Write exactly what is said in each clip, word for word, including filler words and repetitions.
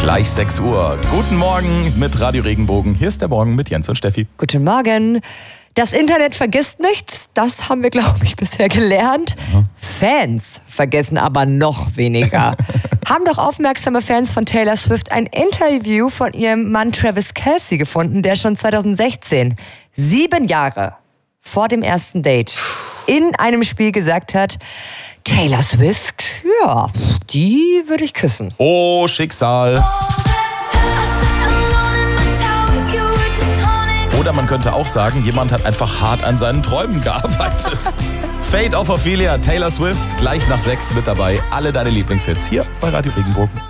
Gleich sechs Uhr. Guten Morgen mit Radio Regenbogen. Hier ist der Morgen mit Jens und Steffi. Guten Morgen. Das Internet vergisst nichts, das haben wir, glaube ich, bisher gelernt. Ja. Fans vergessen aber noch weniger. Haben doch aufmerksame Fans von Taylor Swift ein Interview von ihrem Mann Travis Kelce gefunden, der schon zweitausendsechzehn, sieben Jahre vor dem ersten Date, in einem Spiel gesagt hat, Taylor Swift, ja, die würde ich küssen. Oh, Schicksal. Oder man könnte auch sagen, jemand hat einfach hart an seinen Träumen gearbeitet. Fate of Ophelia, Taylor Swift, gleich nach sechs mit dabei. Alle deine Lieblingshits hier bei Radio Regenbogen.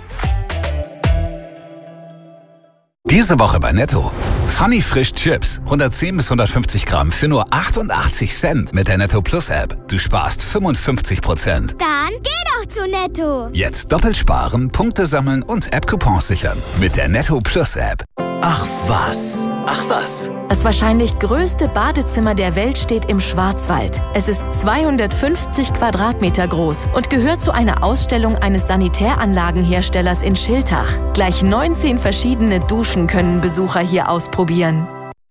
Diese Woche bei Netto. Funny Frisch Chips, hundertzehn bis hundertfünfzig Gramm für nur achtundachtzig Cent mit der Netto Plus App. Du sparst fünfundfünfzig Prozent. Dann geh doch zu Netto. Jetzt doppelt sparen, Punkte sammeln und App-Coupons sichern mit der Netto Plus App. Ach was, ach was. Das wahrscheinlich größte Badezimmer der Welt steht im Schwarzwald. Es ist zweihundertfünfzig Quadratmeter groß und gehört zu einer Ausstellung eines Sanitäranlagenherstellers in Schiltach. Gleich neunzehn verschiedene Duschen können Besucher hier ausprobieren.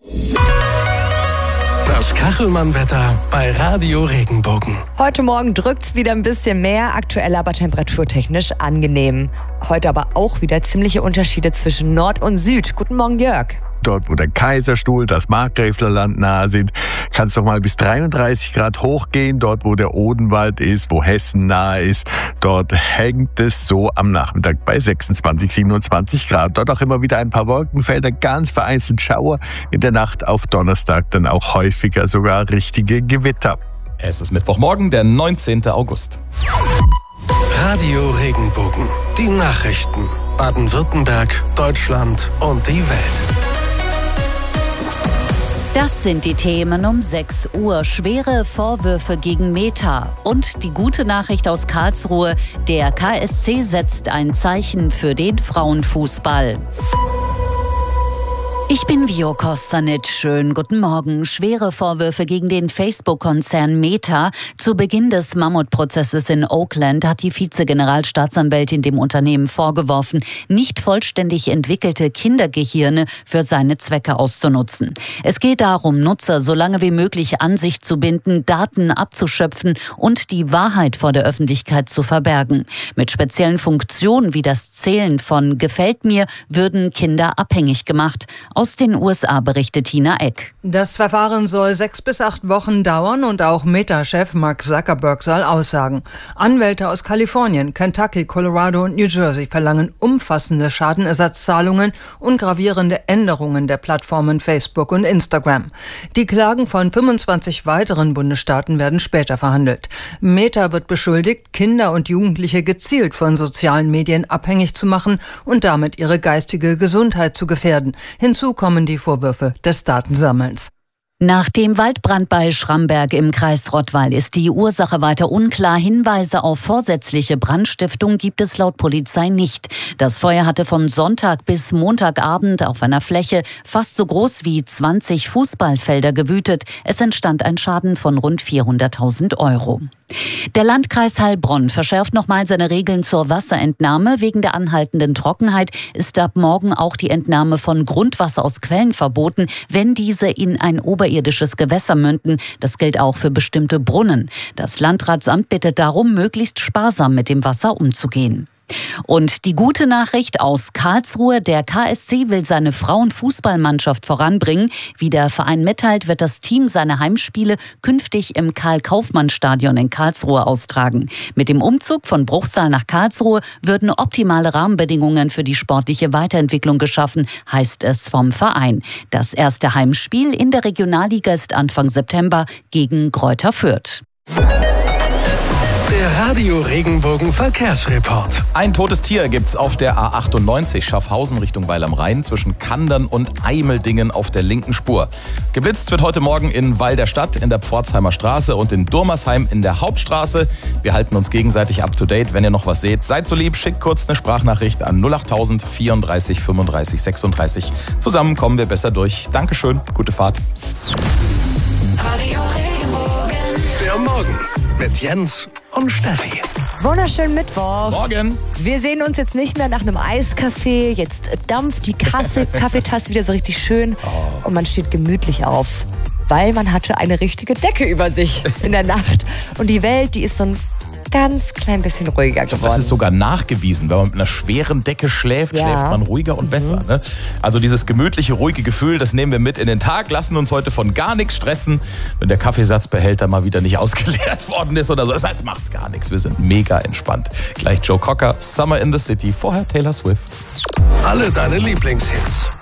Das Kachelmann-Wetter bei Radio Regenbogen. Heute Morgen drückt's wieder ein bisschen mehr, aktuell aber temperaturtechnisch angenehm. Heute aber auch wieder ziemliche Unterschiede zwischen Nord und Süd. Guten Morgen, Jörg. Dort, wo der Kaiserstuhl, das Markgräflerland nahe sind, kann es doch mal bis dreiunddreißig Grad hochgehen. Dort, wo der Odenwald ist, wo Hessen nahe ist, dort hängt es so am Nachmittag bei sechsundzwanzig, siebenundzwanzig Grad. Dort auch immer wieder ein paar Wolkenfelder, ganz vereinzelt Schauer. In der Nacht auf Donnerstag dann auch häufiger sogar richtige Gewitter. Es ist Mittwochmorgen, der neunzehnten August. Radio Regenbogen. Die Nachrichten. Baden-Württemberg, Deutschland und die Welt. Das sind die Themen um sechs Uhr. Schwere Vorwürfe gegen Meta. Und die gute Nachricht aus Karlsruhe. Der K S C setzt ein Zeichen für den Frauenfußball. Ich bin Vio Kostanic. Schönen guten Morgen. Schwere Vorwürfe gegen den Facebook-Konzern Meta. Zu Beginn des Mammutprozesses in Oakland hat die Vize-Generalstaatsanwältin dem Unternehmen vorgeworfen, nicht vollständig entwickelte Kindergehirne für seine Zwecke auszunutzen. Es geht darum, Nutzer so lange wie möglich an sich zu binden, Daten abzuschöpfen und die Wahrheit vor der Öffentlichkeit zu verbergen. Mit speziellen Funktionen wie das Zählen von Gefällt mir würden Kinder abhängig gemacht. Aus den U S A berichtet Tina Eck. Das Verfahren soll sechs bis acht Wochen dauern und auch Meta-Chef Mark Zuckerberg soll aussagen. Anwälte aus Kalifornien, Kentucky, Colorado und New Jersey verlangen umfassende Schadenersatzzahlungen und gravierende Änderungen der Plattformen Facebook und Instagram. Die Klagen von fünfundzwanzig weiteren Bundesstaaten werden später verhandelt. Meta wird beschuldigt, Kinder und Jugendliche gezielt von sozialen Medien abhängig zu machen und damit ihre geistige Gesundheit zu gefährden. Hinzu kommen die Vorwürfe des Datensammelns. Nach dem Waldbrand bei Schramberg im Kreis Rottweil ist die Ursache weiter unklar. Hinweise auf vorsätzliche Brandstiftung gibt es laut Polizei nicht. Das Feuer hatte von Sonntag bis Montagabend auf einer Fläche fast so groß wie zwanzig Fußballfelder gewütet. Es entstand ein Schaden von rund vierhunderttausend Euro. Der Landkreis Heilbronn verschärft nochmal seine Regeln zur Wasserentnahme. Wegen der anhaltenden Trockenheit ist ab morgen auch die Entnahme von Grundwasser aus Quellen verboten, wenn diese in ein oberirdisches Gewässer münden. Das gilt auch für bestimmte Brunnen. Das Landratsamt bittet darum, möglichst sparsam mit dem Wasser umzugehen. Und die gute Nachricht aus Karlsruhe, der K S C will seine Frauenfußballmannschaft voranbringen. Wie der Verein mitteilt, wird das Team seine Heimspiele künftig im Karl-Kaufmann-Stadion in Karlsruhe austragen. Mit dem Umzug von Bruchsal nach Karlsruhe würden optimale Rahmenbedingungen für die sportliche Weiterentwicklung geschaffen, heißt es vom Verein. Das erste Heimspiel in der Regionalliga ist Anfang September gegen Greuther Fürth. Der Radio Regenbogen Verkehrsreport. Ein totes Tier gibt's auf der A achtundneunzig Schaffhausen Richtung Weil am Rhein zwischen Kandern und Eimeldingen auf der linken Spur. Geblitzt wird heute Morgen in Weil der Stadt, in der Pforzheimer Straße und in Durmersheim in der Hauptstraße. Wir halten uns gegenseitig up to date. Wenn ihr noch was seht, seid so lieb, schickt kurz eine Sprachnachricht an null achttausend vierunddreißig fünfunddreißig sechsunddreißig. Zusammen kommen wir besser durch. Dankeschön, gute Fahrt. Radio Regenbogen. Der Morgen mit Jens und Steffi. Wunderschönen Mittwoch. Morgen. Wir sehen uns jetzt nicht mehr nach einem Eiskaffee. Jetzt dampft die Kasse, Kaffeetasse wieder so richtig schön und man steht gemütlich auf, weil man hatte eine richtige Decke über sich in der Nacht. Und die Welt, die ist so ein ganz klein bisschen ruhiger geworden. Das ist sogar nachgewiesen. Wenn man mit einer schweren Decke schläft, Ja. schläft man ruhiger und besser. Ne? Also dieses gemütliche, ruhige Gefühl, das nehmen wir mit in den Tag, lassen uns heute von gar nichts stressen, wenn der Kaffeesatzbehälter mal wieder nicht ausgeleert worden ist oder so. Das heißt, macht gar nichts. Wir sind mega entspannt. Gleich Joe Cocker, Summer in the City, vorher Taylor Swift. Alle deine Lieblingshits.